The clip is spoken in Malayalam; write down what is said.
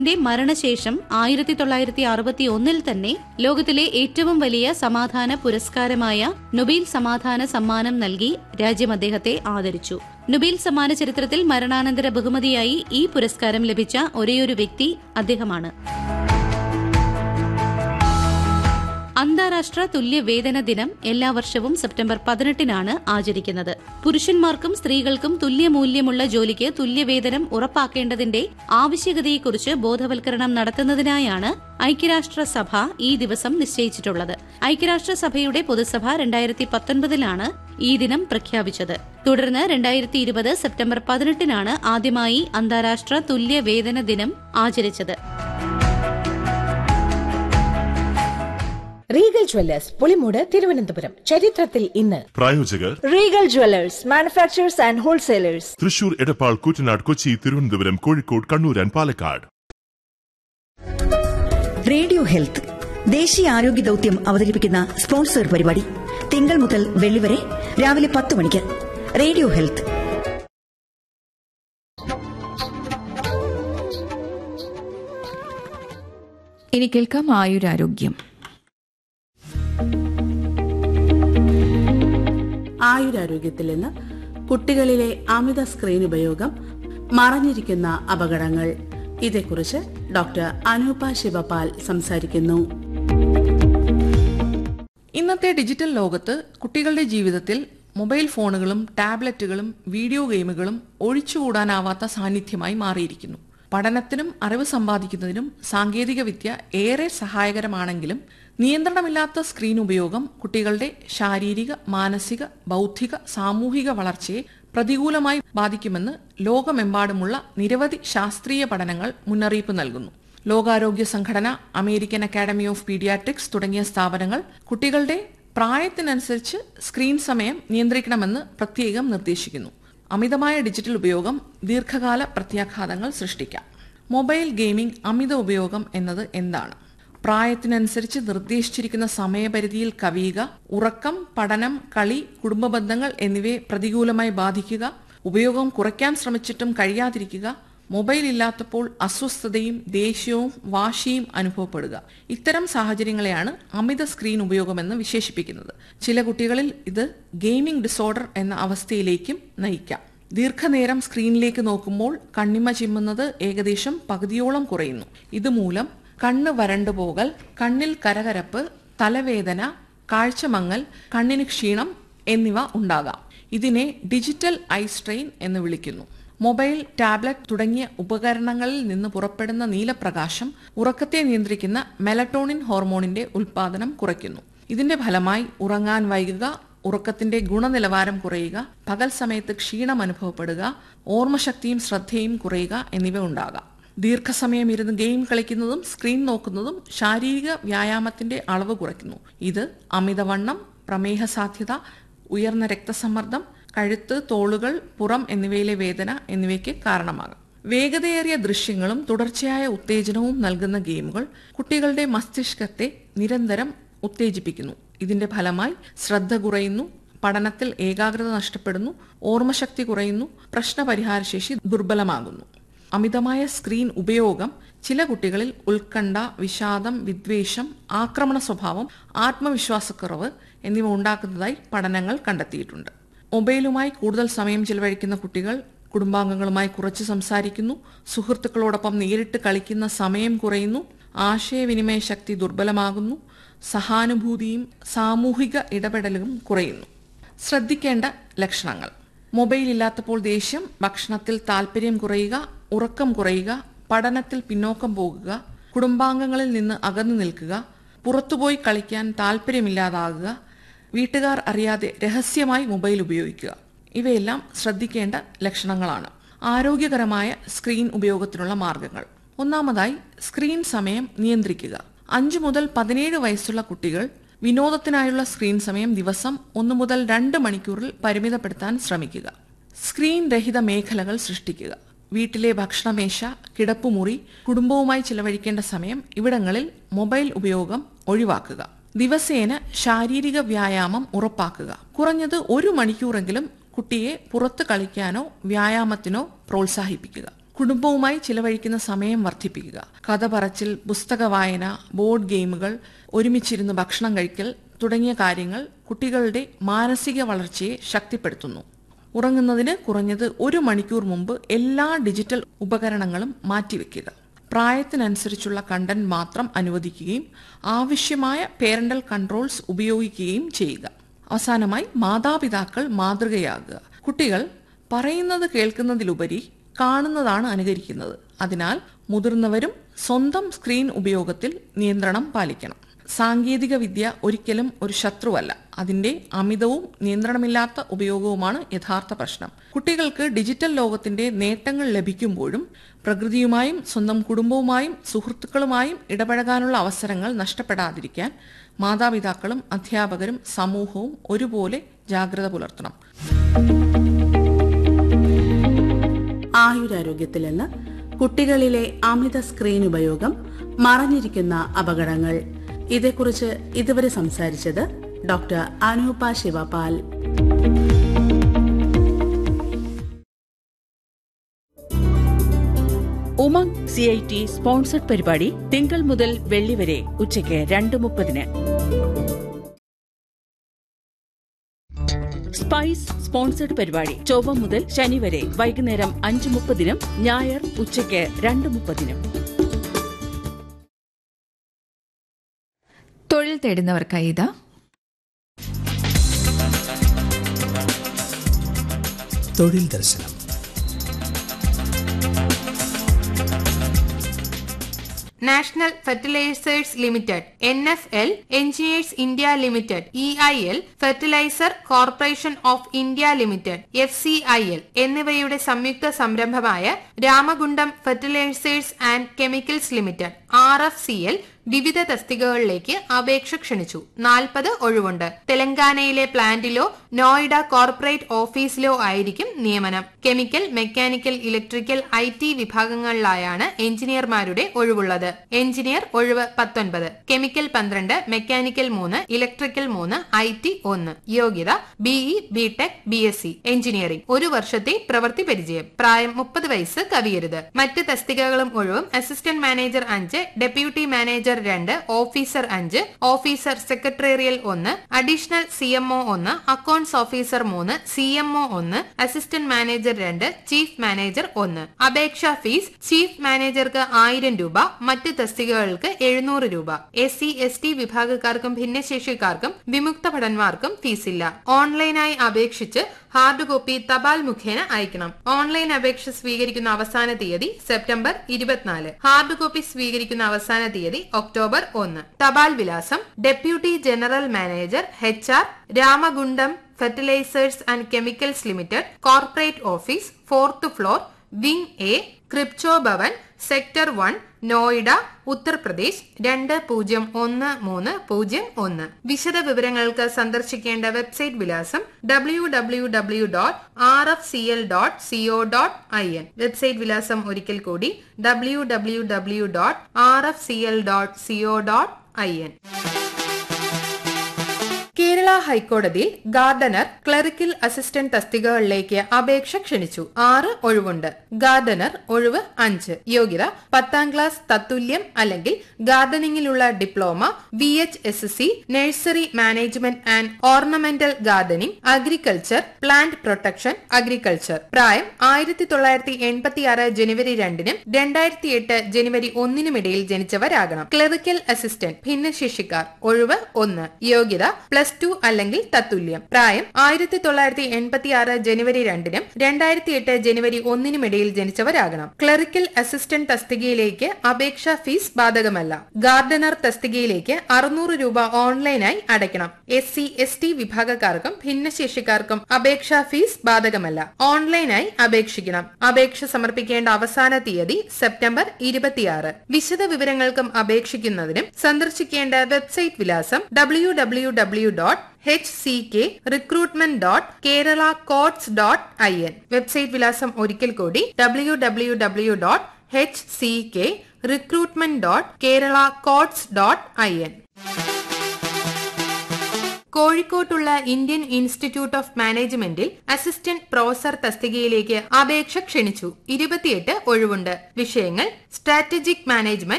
മരണശേഷം 1961 തന്നെ ലോകത്തിലെ ഏറ്റവും വലിയ സമാധാന പുരസ്കാരമായ നൊബേൽ സമാധാന സമ്മാനം നൽകി രാജ്യം അദ്ദേഹത്തെ ആദരിച്ചു. നൊബേൽ സമ്മാന ചരിത്രത്തിൽ മരണാനന്തര ബഹുമതിയായി ഈ പുരസ്കാരം ലഭിച്ച ഒരേയൊരു വ്യക്തി അദ്ദേഹമാണ്. അന്താരാഷ്ട്ര തുല്യവേതന ദിനം എല്ലാ വർഷവും സെപ്റ്റംബർ 18 ആചരിക്കുന്നത്. പുരുഷന്മാർക്കും സ്ത്രീകൾക്കും തുല്യമൂല്യമുള്ള ജോലിക്ക് തുല്യവേതനം ഉറപ്പാക്കേണ്ടതിന്റെ ആവശ്യകതയെക്കുറിച്ച് ബോധവൽക്കരണം നടത്തുന്നതിനായാണ് ഐക്യരാഷ്ട്രസഭ ഈ ദിവസം നിശ്ചയിച്ചിട്ടുള്ളത്. ഐക്യരാഷ്ട്രസഭയുടെ പൊതുസഭ 2019 ഈ ദിനം പ്രഖ്യാപിച്ചത്. തുടർന്ന് 2020 സെപ്റ്റംബർ 18 ആദ്യമായി അന്താരാഷ്ട്ര തുല്യവേതന ദിനം ആചരിച്ചത്. Regal Jewellers Pulimoodu Thiruvananthapuram. ചരിത്രത്തിൽ ഇന്ന്. പ്രായോജകർ Regal Jewellers manufacturers and wholesalers, Thrissur, Edappal, Koottanad, Kochi, Thiruvananthapuram, Kozhikode, Kannur and Palakkad. Radio health ദേശീയ ആരോഗ്യ ദൌത്യം അവതരിപ്പിക്കുന്ന സ്പോൺസർ പരിപാടി തിങ്കൾ മുതൽ വെള്ളി വരെ രാവിലെ 10 മണിക്ക്. Radio health. ഇനി കേൾക്കാം ആയുരാരോഗ്യം. ആയുരാരോഗ്യത്തിൽ നിന്ന് കുട്ടികളിലെ അമിത സ്ക്രീൻ ഉപയോഗം, മറഞ്ഞിരിക്കുന്ന അപകടങ്ങൾ, ഇതേക്കുറിച്ച് ഡോക്ടർ അനൂപ ശിവപാൽ സംസാരിക്കുന്നു. ഇന്നത്തെ ഡിജിറ്റൽ ലോകത്ത് കുട്ടികളുടെ ജീവിതത്തിൽ മൊബൈൽ ഫോണുകളും ടാബ്ലറ്റുകളും വീഡിയോ ഗെയിമുകളും ഒഴിച്ചുകൂടാനാവാത്ത സാന്നിധ്യമായി മാറിയിരിക്കുന്നു. പഠനത്തിനും അറിവ് സമ്പാദിക്കുന്നതിനും സാങ്കേതികവിദ്യ ഏറെ സഹായകരമാണെങ്കിലും നിയന്ത്രണമില്ലാത്ത സ്ക്രീൻ ഉപയോഗം കുട്ടികളുടെ ശാരീരിക, മാനസിക, ബൗദ്ധിക, സാമൂഹിക വളർച്ചയെ പ്രതികൂലമായി ബാധിക്കുമെന്ന് ലോകമെമ്പാടുമുള്ള നിരവധി ശാസ്ത്രീയ പഠനങ്ങൾ മുന്നറിയിപ്പ് നൽകുന്നു. ലോകാരോഗ്യ സംഘടന, അമേരിക്കൻ അക്കാഡമി ഓഫ് പീഡിയാട്രിക്സ് തുടങ്ങിയ സ്ഥാപനങ്ങൾ കുട്ടികളുടെ പ്രായത്തിനനുസരിച്ച് സ്ക്രീൻ സമയം നിയന്ത്രിക്കണമെന്ന് പ്രത്യേകം നിർദ്ദേശിക്കുന്നു. അമിതമായ ഡിജിറ്റൽ ഉപയോഗം ദീർഘകാല പ്രത്യാഘാതങ്ങൾ സൃഷ്ടിക്കാം. മൊബൈൽ ഗെയിമിംഗ് അമിത ഉപയോഗം എന്നത് എന്താണ്? പ്രായത്തിനനുസരിച്ച് നിർദ്ദേശിച്ചിരിക്കുന്ന സമയപരിധിയിൽ കവിയുക, ഉറക്കം, പഠനം, കളി, കുടുംബ ബന്ധങ്ങൾ എന്നിവയെ പ്രതികൂലമായി ബാധിക്കുക, ഉപയോഗം കുറയ്ക്കാൻ ശ്രമിച്ചിട്ടും കഴിയാതിരിക്കുക, മൊബൈൽ ഇല്ലാത്തപ്പോൾ അസ്വസ്ഥതയും ദേഷ്യവും വാശിയും അനുഭവപ്പെടുക. ഇത്തരം സാഹചര്യങ്ങളെയാണ് അമിത സ്ക്രീൻ ഉപയോഗമെന്ന് വിശേഷിപ്പിക്കുന്നത്. ചില കുട്ടികളിൽ ഇത് ഗെയിമിംഗ് ഡിസോർഡർ എന്ന അവസ്ഥയിലേക്കും നയിക്കാം. ദീർഘനേരം സ്ക്രീനിലേക്ക് നോക്കുമ്പോൾ കണ്ണിമ ചിമ്മുന്നത് ഏകദേശം പകുതിയോളം കുറയുന്നു. ഇതുമൂലം കണ്ണ് വരണ്ടുപോകൽ, കണ്ണിൽ കരകരപ്പ്, തലവേദന, കാഴ്ചമങ്ങൽ, കണ്ണിന് ക്ഷീണം എന്നിവ ഉണ്ടാകാം. ഇതിനെ ഡിജിറ്റൽ ഐ സ്ട്രെയിൻ എന്ന് വിളിക്കുന്നു. മൊബൈൽ, ടാബ്ലറ്റ് തുടങ്ങിയ ഉപകരണങ്ങളിൽ നിന്ന് പുറപ്പെടുന്ന നീലപ്രകാശം ഉറക്കത്തെ നിയന്ത്രിക്കുന്ന മെലറ്റോണിൻ ഹോർമോണിന്റെ ഉൽപാദനം കുറയ്ക്കുന്നു. ഇതിന്റെ ഫലമായി ഉറങ്ങാൻ വൈകുക, ഉറക്കത്തിന്റെ ഗുണനിലവാരം കുറയുക, പകൽ സമയത്ത് ക്ഷീണം അനുഭവപ്പെടുക, ഓർമ്മശക്തിയും ശ്രദ്ധയും കുറയുക എന്നിവ ഉണ്ടാകാം. ദീർഘസമയം ഇരുന്ന് ഗെയിം കളിക്കുന്നതും സ്ക്രീൻ നോക്കുന്നതും ശാരീരിക വ്യായാമത്തിന്റെ അളവ് കുറയ്ക്കുന്നു. ഇത് അമിതവണ്ണം, പ്രമേഹ സാധ്യത, ഉയർന്ന രക്തസമ്മർദ്ദം, കഴുത്ത്, തോളുകൾ, പുറം എന്നിവയിലെ വേദന എന്നിവയ്ക്ക് കാരണമാകാം. വേഗതയേറിയ ദൃശ്യങ്ങളും തുടർച്ചയായ ഉത്തേജനവും നൽകുന്ന ഗെയിമുകൾ കുട്ടികളുടെ മസ്തിഷ്കത്തെ നിരന്തരം ഉത്തേജിപ്പിക്കുന്നു. ഇതിന്റെ ഫലമായി ശ്രദ്ധ കുറയുന്നു, പഠനത്തിൽ ഏകാഗ്രത നഷ്ടപ്പെടുന്നു, ഓർമ്മശക്തി കുറയുന്നു, പ്രശ്നപരിഹാരശേഷി ദുർബലമാകുന്നു. അമിതമായ സ്ക്രീൻ ഉപയോഗം ചില കുട്ടികളിൽ ഉത്കണ്ഠ, വിഷാദം, വിദ്വേഷം, ആക്രമണ സ്വഭാവം, ആത്മവിശ്വാസക്കുറവ് എന്നിവ ഉണ്ടാക്കുന്നതായി പഠനങ്ങൾ കണ്ടെത്തിയിട്ടുണ്ട്. മൊബൈലുമായി കൂടുതൽ സമയം ചിലവഴിക്കുന്ന കുട്ടികൾ കുടുംബാംഗങ്ങളുമായി കുറച്ച് സംസാരിക്കുന്നു, സുഹൃത്തുക്കളോടൊപ്പം നേരിട്ട് കളിക്കുന്ന സമയം കുറയുന്നു, ആശയവിനിമയ ശക്തി ദുർബലമാകുന്നു, സഹാനുഭൂതിയും സാമൂഹിക ഇടപെടലും കുറയുന്നു. ശ്രദ്ധിക്കേണ്ട ലക്ഷണങ്ങൾ: മൊബൈൽ ഇല്ലാത്തപ്പോൾ ദേഷ്യം, ഭക്ഷണത്തിൽ താല്പര്യം കുറയുക, ഉറക്കം കുറയുക, പഠനത്തിൽ പിന്നോക്കം പോകുക, കുടുംബാംഗങ്ങളിൽ നിന്ന് അകന്നു നിൽക്കുക, പുറത്തുപോയി കളിക്കാൻ താല്പര്യമില്ലാതാകുക, വീട്ടുകാർ അറിയാതെ രഹസ്യമായി മൊബൈൽ ഉപയോഗിക്കുക. ഇവയെല്ലാം ശ്രദ്ധിക്കേണ്ട ലക്ഷണങ്ങളാണ്. ആരോഗ്യകരമായ സ്ക്രീൻ ഉപയോഗത്തിനുള്ള മാർഗങ്ങൾ: ഒന്നാമതായി, സ്ക്രീൻ സമയം നിയന്ത്രിക്കുക. 5 മുതൽ 17 വയസ്സുള്ള കുട്ടികൾ വിനോദത്തിനായുള്ള സ്ക്രീൻ സമയം ദിവസം 1 മുതൽ 2 മണിക്കൂറിൽ പരിമിതപ്പെടുത്താൻ ശ്രമിക്കുക. സ്ക്രീൻ രഹിത മേഖലകൾ സൃഷ്ടിക്കുക. വീട്ടിലെ ഭക്ഷണമേശ, കിടപ്പുമുറി, കുടുംബവുമായി ചിലവഴിക്കേണ്ട സമയം ഇവിടങ്ങളിൽ മൊബൈൽ ഉപയോഗം ഒഴിവാക്കുക. ദിവസേന ശാരീരിക വ്യായാമം ഉറപ്പാക്കുക. കുറഞ്ഞത് 1 മണിക്കൂറെങ്കിലും കുട്ടിയെ പുറത്ത് കളിക്കാനോ വ്യായാമത്തിനോ പ്രോത്സാഹിപ്പിക്കുക. കുടുംബവുമായി ചിലവഴിക്കുന്ന സമയം വർദ്ധിപ്പിക്കുക. കഥ പറച്ചിൽ, പുസ്തക വായന, ബോർഡ് ഗെയിമുകൾ, ഒരുമിച്ചിരുന്ന് ഭക്ഷണം കഴിക്കൽ തുടങ്ങിയ കാര്യങ്ങൾ കുട്ടികളുടെ മാനസിക വളർച്ചയെ ശക്തിപ്പെടുത്തുന്നു. ഉറങ്ങുന്നതിന് കുറഞ്ഞത് 1 മണിക്കൂർ മുമ്പ് എല്ലാ ഡിജിറ്റൽ ഉപകരണങ്ങളും മാറ്റിവെക്കുക. പ്രായത്തിനനുസരിച്ചുള്ള കണ്ടന്റ് മാത്രം അനുവദിക്കുകയും ആവശ്യമായ പേരന്റൽ കൺട്രോൾസ് ഉപയോഗിക്കുകയും ചെയ്യുക. അവസാനമായി മാതാപിതാക്കൾ മാതൃകയാകുക. കുട്ടികൾ പറയുന്നത് കേൾക്കുന്നതിലുപരി കാണുന്നതാണ് അനുകരിക്കുന്നത്. അതിനാൽ മുതിർന്നവരും സ്വന്തം സ്ക്രീൻ ഉപയോഗത്തിൽ നിയന്ത്രണം പാലിക്കണം. സാങ്കേതിക വിദ്യ ഒരിക്കലും ഒരു ശത്രുവല്ല. അതിന്റെ അമിതവും നിയന്ത്രണമില്ലാത്ത ഉപയോഗവുമാണ് യഥാർത്ഥ പ്രശ്നം. കുട്ടികൾക്ക് ഡിജിറ്റൽ ലോകത്തിന്റെ നേട്ടങ്ങൾ ലഭിക്കുമ്പോഴും പ്രകൃതിയുമായും സ്വന്തം കുടുംബവുമായും സുഹൃത്തുക്കളുമായും ഇടപഴകാനുള്ള അവസരങ്ങൾ നഷ്ടപ്പെടാതിരിക്കാൻ മാതാപിതാക്കളും അധ്യാപകരും സമൂഹവും ഒരുപോലെ ജാഗ്രത പുലർത്തണം. ആയുരാരോഗ്യത്തിൽ നിന്ന് കുട്ടികളിലെ അമിത സ്ക്രീൻ ഉപയോഗം, മറഞ്ഞിരിക്കുന്ന അപകടങ്ങൾ, ഇതേക്കുറിച്ച് ഇതുവരെ സംസാരിച്ചത് doctor Anupa Sivapal. Umang CIT sponsored പരിപാടി തിങ്കൾ മുതൽ വെള്ളി വരെ ഉച്ചയ്ക്ക് 2:30. സ്പൈസ് സ്പോൺസർഡ് പരിപാടി ചൊവ്വ മുതൽ ശനി വരെ വൈകുന്നേരം 5:30, ഞായർ ഉച്ചയ്ക്ക് 2:30. തൊഴിൽ തേടുന്നവർക്കായി ഇതാ തൊഴിൽ ദർശനം. National fertilisers limited NFL, engineers India limited EIL, fertiliser corporation of India limited FCIL എന്നിവയുടെ സംയുക്ത സംരംഭമായ Ramagundam fertilisers and chemicals limited RFCL വിവിധ തസ്തികകളിലേക്ക് അപേക്ഷ ക്ഷണിച്ചു. 40 ഒഴിവുണ്ട്. തെലങ്കാനയിലെ പ്ലാന്റിലോ നോയിഡ കോർപ്പറേറ്റ് ഓഫീസിലോ ആയിരിക്കും നിയമനം. Chemical, mechanical, electrical, IT വിഭാഗങ്ങളിലായാണ് എഞ്ചിനീയർമാരുടെ ഒഴിവുള്ളത്. Engineer ഒഴിവ് 19, കെമിക്കൽ 12, മെക്കാനിക്കൽ 3, ഇലക്ട്രിക്കൽ 3, IT 1. യോഗ്യത BE, BTech, BSc എഞ്ചിനീയറിംഗ്. 1 വർഷത്തെ പ്രവൃത്തി പരിചയം. പ്രായം 30 വയസ്സ് കവിയരുത്. മറ്റ് തസ്തികകളും ഒഴിവും assistant manager 5, deputy manager 2, officer 5, officer secretarial 1, additional CMO 1, accounts officer 3, CMO 1, assistant manager 2, chief manager 1. അപേക്ഷാ ഫീസ് ചീഫ് മാനേജർക്ക് 1000 രൂപ, മറ്റ് തസ്തികകൾക്ക് 700 രൂപ. SC, ST വിഭാഗക്കാർക്കും ഭിന്നശേഷിക്കാർക്കും വിമുക്ത ഭടന്മാർക്കും ഫീസില്ല. ഓൺലൈനായി അപേക്ഷിച്ച് ഹാർഡ് കോപ്പി തപാൽ മുഖേന അയക്കണം. ഓൺലൈൻ അപേക്ഷ സ്വീകരിക്കുന്ന അവസാന തീയതി സെപ്റ്റംബർ 24. ഹാർഡ് കോപ്പി സ്വീകരിക്കുന്ന അവസാന തീയതി ഒക്ടോബർ 1. തപാൽ വിലാസം: deputy general manager HR, Ramagundam fertilisers and chemicals limited, corporate office, 4th floor, wing A, crypto Bhavan, sector 1, Noida, Uttar Pradesh 201301. വിശദ വിവരങ്ങൾക്ക് സന്ദർശിക്കേണ്ട വെബ്സൈറ്റ് വിലാസം www.rfcl.co.in. വെബ്സൈറ്റ് വിലാസം ഒരിക്കൽ കൂടി www.rfcl.co.in. കേരള ഹൈക്കോടതിയിൽ ഗാർഡനർ, ക്ലറിക്കൽ അസിസ്റ്റന്റ് തസ്തികകളിലേക്ക് അപേക്ഷ ക്ഷണിച്ചു. 6 ഒഴിവുണ്ട്. ഗാർഡനർ ഒഴിവ് 5. യോഗ്യത 10ാം ക്ലാസ് തത്തുല്യം അല്ലെങ്കിൽ ഗാർഡനിങ്ങിലുള്ള diploma, VHSC, nursery management and ornamental gardening, agriculture, plant protection, agriculture. പ്രായം 1986 ജനുവരി 2-നും 2008 ജനുവരി 1-നും ഇടയിൽ ജനിച്ചവരാകണം. ക്ലറിക്കൽ അസിസ്റ്റന്റ് ഭിന്നശേഷിക്കാർ ഒഴിവ് 1. യോഗ്യത +2 അല്ലെങ്കിൽ തത്തുല്യം. പ്രായം 1986 ജനുവരി 2-നും 2008 ജനുവരി 1-നും ഇടയിൽ ജനിച്ചവരാകണം. ക്ലറിക്കൽ അസിസ്റ്റന്റ് തസ്തികയിലേക്ക് അപേക്ഷാ ഫീസ് ബാധകമല്ല. ഗാർഡനർ തസ്തികയിലേക്ക് 600 രൂപ ഓൺലൈനായി അടയ്ക്കണം. SC, ST വിഭാഗക്കാർക്കും ഭിന്നശേഷിക്കാർക്കും അപേക്ഷാ ഫീസ് ബാധകമല്ല. ഓൺലൈനായി അപേക്ഷിക്കണം. അപേക്ഷ സമർപ്പിക്കേണ്ട അവസാന തീയതി സെപ്റ്റംബർ 26. വിശദ വിവരങ്ങൾക്കും അപേക്ഷിക്കുന്നതിനും സന്ദർശിക്കേണ്ട വെബ്സൈറ്റ് വിലാസം www.hckrecruitment.keralacourts.in. വെബ്സൈറ്റ് വിലാസം ഒരിക്കൽ കൂടി www.hckrecruitment.keralacourts.in. കോഴിക്കോട്ടുള്ള ഇന്ത്യൻ ഇൻസ്റ്റിറ്റ്യൂട്ട് ഓഫ് മാനേജ്മെന്റിൽ അസിസ്റ്റന്റ് പ്രൊഫസർ തസ്തികയിലേക്ക് അപേക്ഷ ക്ഷണിച്ചു. 28 ഒഴിവുണ്ട്. വിഷയങ്ങൾ സ്ട്രാറ്റജിക് മാനേജ്മെന്റ്,